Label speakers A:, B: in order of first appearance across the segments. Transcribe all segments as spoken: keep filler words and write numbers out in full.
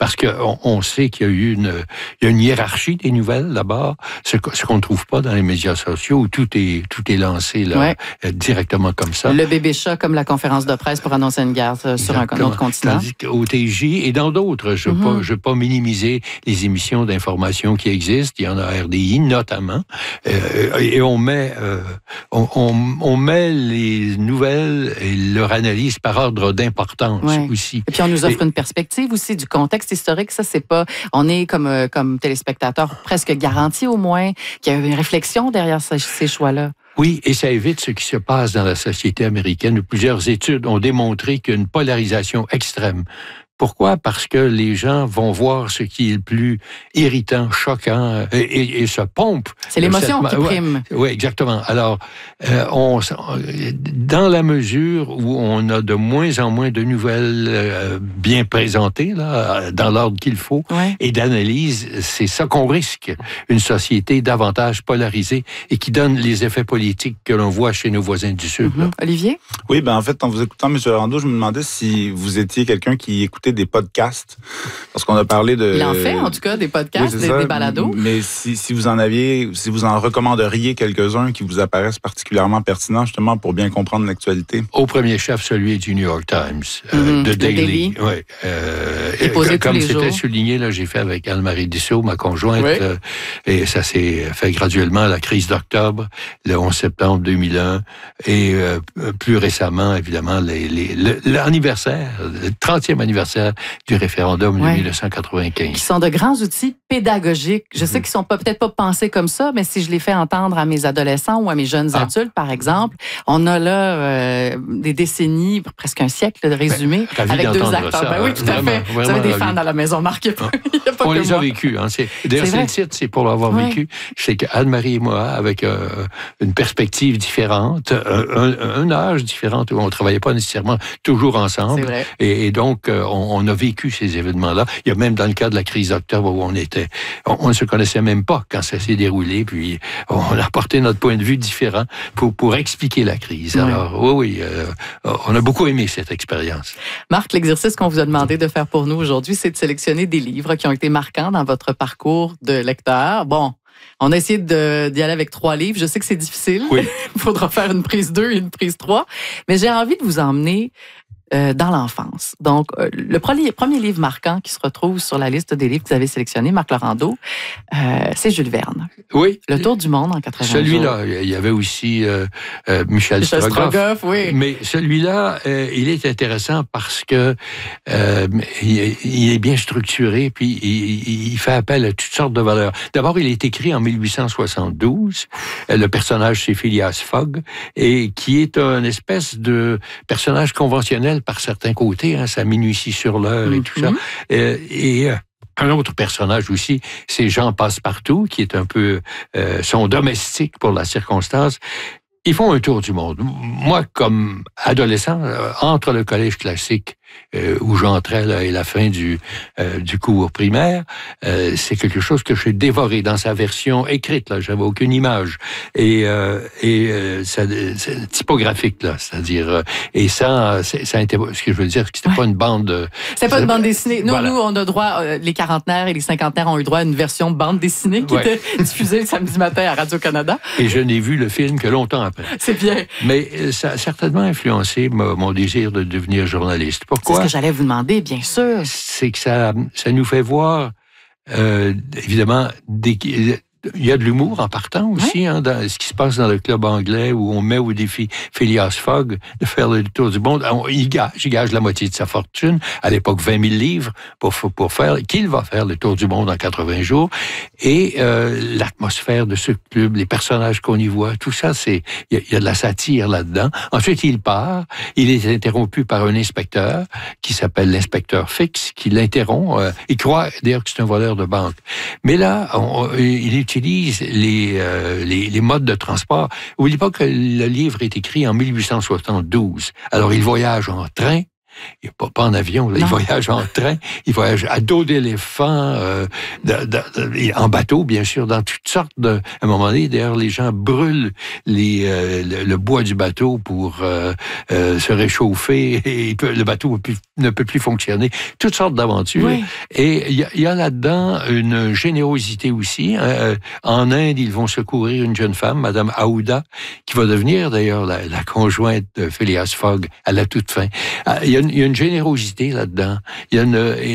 A: parce qu'on on sait qu'il y a eu une, il y a une hiérarchie des nouvelles là-bas, ce, ce qu'on ne trouve pas dans les médias sociaux où tout est, tout est lancé là, ouais. directement comme ça.
B: Le bébé chat comme la conférence de presse pour annoncer une guerre sur Exactement. un autre continent.
A: Tandis qu'au T J et dans d'autres, je ne veux, mm-hmm. pas, pas minimiser les émissions d'information qui existent. Il y en a à R D I notamment. Euh, et on met, euh, on, on, on met les nouvelles et leur analyse par ordre d'importance ouais. aussi.
B: Et puis on nous offre et, une perspective aussi du contexte historique. Ça, c'est pas... On est comme, comme téléspectateurs presque garantis au moins qu'il y a une réflexion derrière ces, ces choix-là.
A: Oui, et ça évite ce qui se passe dans la société américaine où plusieurs études ont démontré qu'il y a une polarisation extrême. Pourquoi? Parce que les gens vont voir ce qui est le plus irritant, choquant, et, et, et se pompent.
B: C'est l'émotion cette... qui prime.
A: Oui, ouais, exactement. Alors, euh, on, dans la mesure où on a de moins en moins de nouvelles euh, bien présentées, là, dans l'ordre qu'il faut, ouais. et d'analyse, c'est ça qu'on risque. Une société davantage polarisée et qui donne les effets politiques que l'on voit chez nos voisins du Sud.
B: Mm-hmm. Olivier?
C: Oui, ben en fait, en vous écoutant, M. Lorando, je me demandais si vous étiez quelqu'un qui écoutait des podcasts, parce qu'on a parlé de...
B: Il en fait, en tout cas, des podcasts, oui, des, des balados.
C: Mais si, si vous en aviez, si vous en recommanderiez quelques-uns qui vous apparaissent particulièrement pertinents, justement, pour bien comprendre l'actualité.
A: Au premier chef, celui du New York Times, mm-hmm. euh, de Daily. Daily. Oui. Euh,
B: Déposé
A: comme
B: tous les
A: c'était
B: jours.
A: souligné, là, j'ai fait avec Anne-Marie Dussault, ma conjointe,
B: oui.
A: euh, et ça s'est fait graduellement à la crise d'octobre, le onze septembre deux mille un, et euh, plus récemment, évidemment, les, les, le, l'anniversaire, le trentième anniversaire du référendum de ouais. dix-neuf cent quatre-vingt-quinze.
B: Qui sont de grands outils pédagogiques. Je mm-hmm. sais qu'ils sont pas, peut-être pas pensés comme ça, mais si je les fais entendre à mes adolescents ou à mes jeunes ah. adultes, par exemple, on a là euh, des décennies, presque un siècle de résumé,
A: ben,
B: avec deux acteurs.
A: Ça,
B: ben oui, tout
A: vraiment,
B: à fait.
A: Vraiment,
B: Vous avez des
A: vraiment,
B: fans dans la maison, Marc. Il y a pas, il y a pas
A: on
B: que
A: les
B: moi.
A: a vécus. Hein. C'est, d'ailleurs, c'est, c'est le titre, c'est pour l'avoir ouais. vécu. C'est qu'Anne-Marie et moi, avec euh, une perspective différente, un, un, un âge différent, où on ne travaillait pas nécessairement toujours ensemble.
B: C'est vrai.
A: Et, et donc, euh, on, on a vécu ces événements-là. Il y a même dans le cas de la crise d'octobre où on était, on, on ne se connaissait même pas quand ça s'est déroulé, puis on a apporté notre point de vue différent pour, pour expliquer la crise. Oui. Alors, oui, oui, euh, on a beaucoup aimé cette expérience.
B: Marc, l'exercice qu'on vous a demandé de faire pour nous aujourd'hui, c'est de sélectionner des livres qui ont été marquants dans votre parcours de lecteur. Bon, on a essayé de, d'y aller avec trois livres. Je sais que c'est difficile.
A: Oui.
B: Il faudra faire une prise deux et une prise trois. Mais j'ai envie de vous emmener Euh, dans l'enfance. Donc, euh, le premier, premier livre marquant qui se retrouve sur la liste des livres que vous avez sélectionnés, Marc Lorando, euh, c'est Jules Verne.
A: Oui.
B: Le Tour du monde en quatre-vingts
A: Celui-là, jours. Il y avait aussi euh, euh, Michel,
B: Michel
A: Strogoff.
B: Strogoff, oui.
A: Mais celui-là, euh, il est intéressant parce que euh, il, il est bien structuré, puis il, il fait appel à toutes sortes de valeurs. D'abord, il est écrit en mille huit cent soixante-douze. Le personnage, c'est Phileas Fogg, et qui est un espèce de personnage conventionnel par certains côtés, hein, sa minutie sur l'heure et mm-hmm. tout ça. Euh, et euh, un autre personnage aussi, c'est Jean Passepartout, qui est un peu euh, son domestique pour la circonstance. Ils font un tour du monde. Moi, comme adolescent, euh, entre le collège classique euh, où j'entrais là, et la fin du, euh, du cours primaire, euh, c'est quelque chose que j'ai dévoré dans sa version écrite. Là, j'avais aucune image et euh, et euh, ça, c'est typographique là, c'est-à-dire euh, et ça, c'est, ça a été, ce que je veux dire, c'est que c'était ouais. pas une bande. Euh,
B: c'est pas une bande dessinée. Nous, voilà. nous, on a droit. Euh, les quarantenaires et les cinquantenaires ont eu droit à une version bande dessinée qui ouais. était diffusée le samedi matin à Radio-Canada.
A: Et je n'ai vu le film que longtemps après.
B: C'est bien.
A: Mais ça a certainement influencé mon désir de devenir journaliste. Pourquoi?
B: C'est ce que j'allais vous demander, bien sûr.
A: C'est que ça, ça nous fait voir, euh, évidemment, des, il y a de l'humour en partant aussi, ouais. hein, dans ce qui se passe dans le club anglais où on met au défi Phileas Fogg de faire le tour du monde. On, il gage, il gage la moitié de sa fortune, à l'époque vingt mille livres, pour, pour faire, qu'il va faire le tour du monde en quatre-vingts jours. Et euh, l'atmosphère de ce club, les personnages qu'on y voit, tout ça, c'est il y, y a de la satire là-dedans. Ensuite, il part, il est interrompu par un inspecteur qui s'appelle l'inspecteur Fix, qui l'interrompt. Euh, il croit d'ailleurs que c'est un voleur de banque. Mais là, on, il utilise les, euh, les, les modes de transport. N'oubliez pas que le livre est écrit en mille huit cent soixante-douze. Alors, il voyage en train, Il, pas, pas en avion, là. Il voyage en train, il voyage à dos d'éléphant, euh, de, de, de, en bateau, bien sûr, dans toutes sortes de... À un moment donné, d'ailleurs, les gens brûlent les, euh, le, le bois du bateau pour euh, euh, se réchauffer et peut, le bateau ne peut, ne peut plus fonctionner. Toutes sortes d'aventures. Oui. Et il y, y a là-dedans une générosité aussi. Euh, en Inde, ils vont secourir une jeune femme, Madame Aouda, qui va devenir d'ailleurs la, la conjointe de Phileas Fogg à la toute fin. Il y a une, il y a une générosité là-dedans. Il y a une,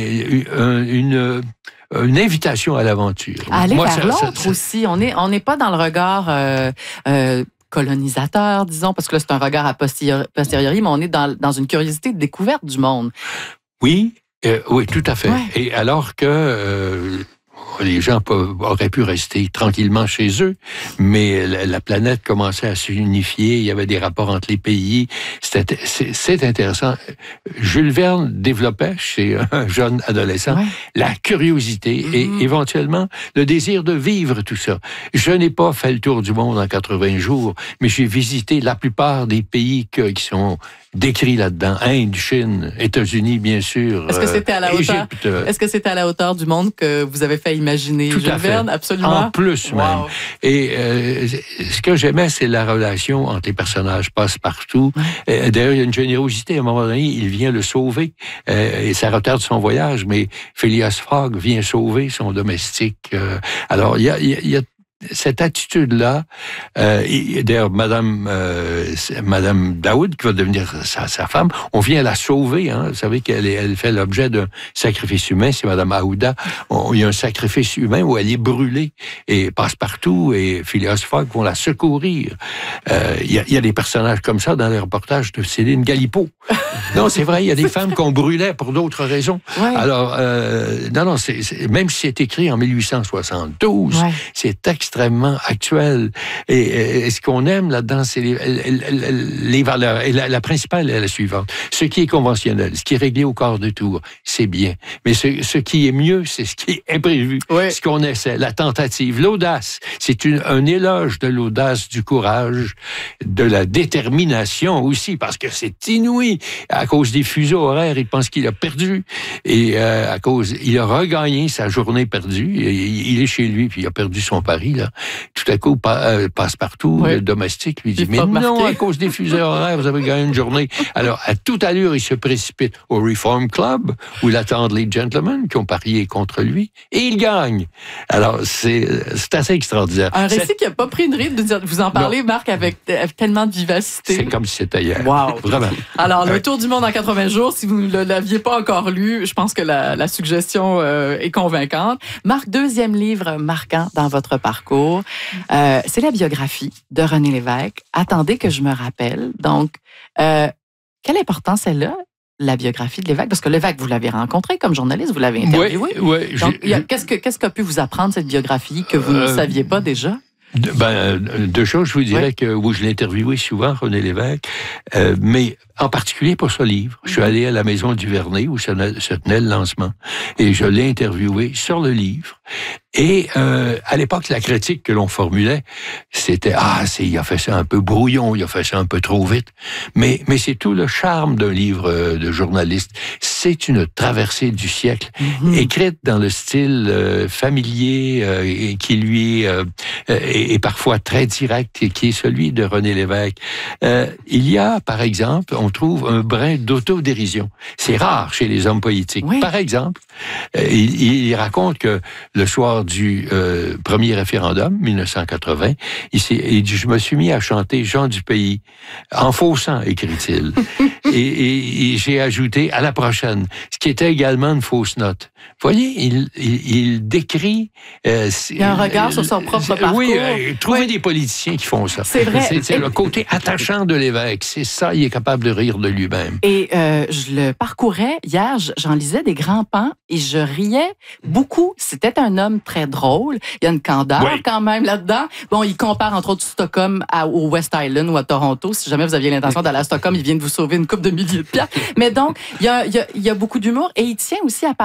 A: une, une une invitation à l'aventure.
B: À aller Moi, vers ça, l'autre ça, ça, aussi. On n'est on n'est pas dans le regard euh, euh, colonisateur, disons, parce que là, c'est un regard a posteriori, mais on est dans, dans une curiosité de découverte du monde.
A: Oui, euh, oui, tout à fait. Ouais. Et alors que... Euh, les gens peuvent, auraient pu rester tranquillement chez eux, mais la, la planète commençait à s'unifier, il y avait des rapports entre les pays, c'était, c'est, c'est intéressant. Jules Verne développait chez un jeune adolescent ouais. la curiosité mmh. et éventuellement le désir de vivre tout ça. Je n'ai pas fait le tour du monde en quatre-vingts jours, mais j'ai visité la plupart des pays que, qui sont décrits là-dedans. Inde, Chine, États-Unis, bien sûr.
B: Est-ce que c'était à la hauteur? Égypte. Est-ce que c'était à la hauteur du monde que vous avez fait imaginer
A: Tout
B: Jules
A: à fait.
B: Verne? Absolument.
A: En plus wow. même. Et euh, ce que j'aimais, c'est la relation entre les personnages passe-partout. Ouais. D'ailleurs, il y a une générosité. À un moment donné, il vient le sauver euh, et ça retarde son voyage, mais Phileas Fogg vient sauver son domestique. Euh, alors, il y a, il y a cette attitude-là, euh, d'ailleurs, Madame, euh, Madame Daoud, qui va devenir sa, sa femme, on vient la sauver. Hein, vous savez qu'elle elle fait l'objet d'un sacrifice humain. C'est Madame Aouda. On, il y a un sacrifice humain où elle est brûlée et Passepartout et Phileas Fogg vont la secourir. Euh, il, y a, il y a des personnages comme ça dans les reportages de Céline Galipeau. Non, c'est vrai, il y a des femmes qu'on brûlait pour d'autres raisons. Ouais. Alors, euh, non, non, c'est, c'est, même si c'est écrit en mille huit cent soixante-douze, ouais. c'est extrêmement actuel. Et, et ce qu'on aime là-dedans, c'est les, les, les valeurs. Et la, la principale est la suivante. Ce qui est conventionnel, ce qui est réglé au quart de tour, c'est bien. Mais ce, ce qui est mieux, c'est ce qui est imprévu. Ouais. Ce qu'on essaie, la tentative, l'audace. C'est une, un éloge de l'audace, du courage, de la détermination aussi, parce que c'est inouï. À cause des fuseaux horaires, il pense qu'il a perdu. Et euh, à cause, il a regagné sa journée perdue. Et, il est chez lui, puis il a perdu son pari, là. Tout à coup, pa, euh, Passepartout, oui. le domestique, lui dit, mais non, marqué. À cause des fuseaux horaires, vous avez gagné une journée. Alors, à toute allure, il se précipite au Reform Club, où l'attendent les gentlemen qui ont parié contre lui, et il gagne. Alors, c'est, c'est assez extraordinaire.
B: Un récit
A: c'est...
B: qui n'a pas pris une ride de dire, vous en parlez, non. Marc, avec, avec tellement de vivacité.
A: C'est comme si c'était hier.
B: Wow.
A: Vraiment.
B: Alors, le tour du monde en quatre-vingts jours, si vous ne l'aviez pas encore lu, je pense que la, la suggestion euh, est convaincante. Marc, deuxième livre marquant dans votre parcours, euh, c'est la biographie de René Lévesque. Attendez que je me rappelle. Donc, euh, quelle importance elle a, la biographie de Lévesque? Parce que Lévesque, vous l'avez rencontré comme journaliste, vous l'avez interviewé.
A: Oui, oui.
B: Donc, y a, qu'est-ce, que, qu'est-ce qu'a pu vous apprendre cette biographie que vous euh, ne saviez pas déjà?
A: Ben, deux choses, je vous dirais oui. que oui, je l'ai interviewé souvent, René Lévesque, euh, mais en particulier pour ce livre. Je suis allé à la Maison du Vernet où se tenait le lancement et je l'ai interviewé sur le livre. Et euh, à l'époque, la critique que l'on formulait, c'était « Ah, c'est, il a fait ça un peu brouillon, il a fait ça un peu trop vite. » Mais mais c'est tout le charme d'un livre de journaliste. C'est une traversée du siècle, mm-hmm. écrite dans le style euh, familier euh, et qui lui euh, est, est parfois très direct et qui est celui de René Lévesque. Euh, il y a, par exemple, on trouve un brin d'autodérision. C'est rare chez les hommes politiques. Oui. Par exemple, euh, il, il raconte que le soir du euh, premier référendum, dix-neuf cent quatre-vingts, il, il dit « Je me suis mis à chanter Jean du Pays, en faussant, écrit-il. et, et, et j'ai ajouté à la prochaine, ce qui était également une fausse note. » Vous voyez, il, il, il décrit... Euh,
B: il y a un regard euh, sur son propre parcours.
A: Oui, euh, trouver oui. des politiciens qui font ça.
B: C'est vrai.
A: C'est, c'est le côté attachant de Lévesque. C'est ça, il est capable de rire de lui-même.
B: Et euh, je le parcourais hier, j'en lisais des grands pans et je riais beaucoup. C'était un homme très drôle. Il y a une candeur oui. quand même là-dedans. Bon, il compare entre autres Stockholm à, au West Island ou à Toronto. Si jamais vous aviez l'intention d'aller à Stockholm, il vient de vous sauver une couple de milliers de piastres. Mais donc, il y a, il y a, il y a beaucoup d'humour et il tient aussi à parler à tous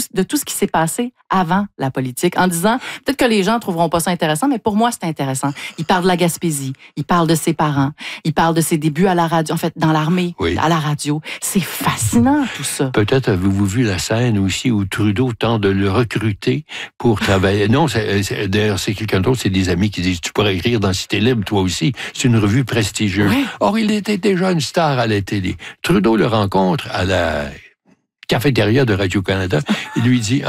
B: de tout ce qui s'est passé avant la politique, en disant, peut-être que les gens trouveront pas ça intéressant, mais pour moi, c'est intéressant. Il parle de la Gaspésie, il parle de ses parents, il parle de ses débuts à la radio, en fait, dans l'armée,
A: oui.
B: à la radio. C'est fascinant, tout ça.
A: Peut-être avez-vous vu la scène aussi où Trudeau tente de le recruter pour travailler. Non, c'est, c'est, d'ailleurs, c'est quelqu'un d'autre, c'est des amis qui disent, tu pourrais écrire dans Cité Libre, toi aussi. C'est une revue prestigieuse.
B: Oui.
A: Or, il était déjà une star à la télé. Trudeau le rencontre à la cafétéria de Radio-Canada. Il lui dit,